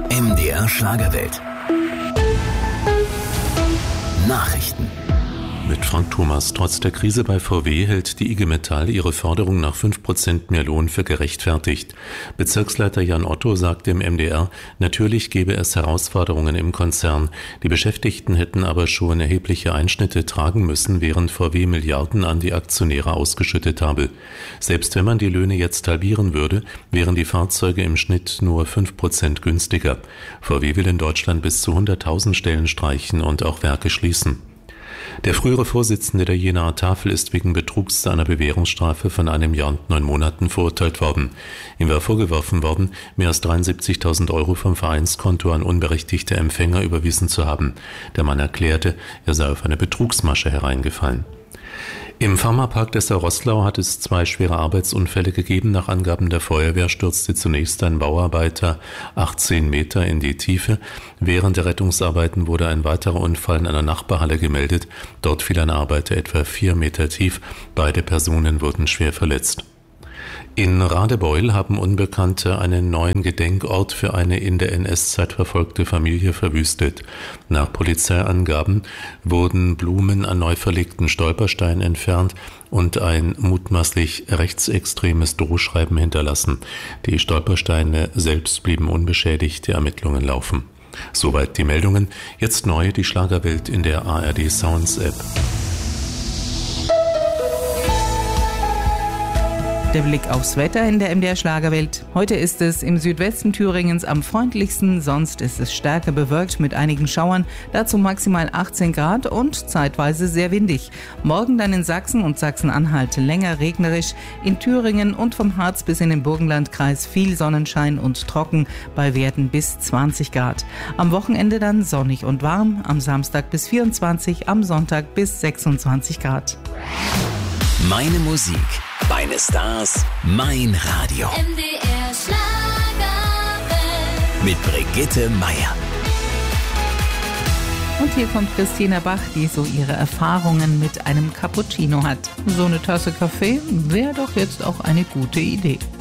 MDR Schlagerwelt. Nachrichten. Mit Frank Thomas. Trotz der Krise bei VW hält die IG Metall ihre Forderung nach 5% mehr Lohn für gerechtfertigt. Bezirksleiter Jan Otto sagt dem MDR, natürlich gebe es Herausforderungen im Konzern. Die Beschäftigten hätten aber schon erhebliche Einschnitte tragen müssen, während VW Milliarden an die Aktionäre ausgeschüttet habe. Selbst wenn man die Löhne jetzt halbieren würde, wären die Fahrzeuge im Schnitt nur 5% günstiger. VW will in Deutschland bis zu 100.000 Stellen streichen und auch Werke schließen. Der frühere Vorsitzende der Jenaer Tafel ist wegen Betrugs zu einer Bewährungsstrafe von 1 Jahr und 9 Monaten verurteilt worden. Ihm war vorgeworfen worden, mehr als 73.000 Euro vom Vereinskonto an unberechtigte Empfänger überwiesen zu haben. Der Mann erklärte, er sei auf eine Betrugsmasche hereingefallen. Im Pharmapark Dessau-Roßlau hat es 2 schwere Arbeitsunfälle gegeben. Nach Angaben der Feuerwehr stürzte zunächst ein Bauarbeiter 18 Meter in die Tiefe. Während der Rettungsarbeiten wurde ein weiterer Unfall in einer Nachbarhalle gemeldet. Dort fiel ein Arbeiter etwa 4 Meter tief. Beide Personen wurden schwer verletzt. In Radebeul haben Unbekannte einen neuen Gedenkort für eine in der NS-Zeit verfolgte Familie verwüstet. Nach Polizeiangaben wurden Blumen an neu verlegten Stolpersteinen entfernt und ein mutmaßlich rechtsextremes Drohschreiben hinterlassen. Die Stolpersteine selbst blieben unbeschädigt, die Ermittlungen laufen. Soweit die Meldungen. Jetzt neu die Schlagerwelt in der ARD Sounds App. Der Blick aufs Wetter in der MDR Schlagerwelt. Heute ist es im Südwesten Thüringens am freundlichsten, sonst ist es stärker bewölkt mit einigen Schauern, dazu maximal 18 Grad und zeitweise sehr windig. Morgen dann in Sachsen und Sachsen-Anhalt länger regnerisch, in Thüringen und vom Harz bis in den Burgenlandkreis viel Sonnenschein und trocken bei Werten bis 20 Grad. Am Wochenende dann sonnig und warm, am Samstag bis 24, am Sonntag bis 26 Grad. Meine Musik, meine Stars, mein Radio. MDR Schlagerwelt. Mit Brigitte Meier. Und hier kommt Christina Bach, die so ihre Erfahrungen mit einem Cappuccino hat. So eine Tasse Kaffee wäre doch jetzt auch eine gute Idee.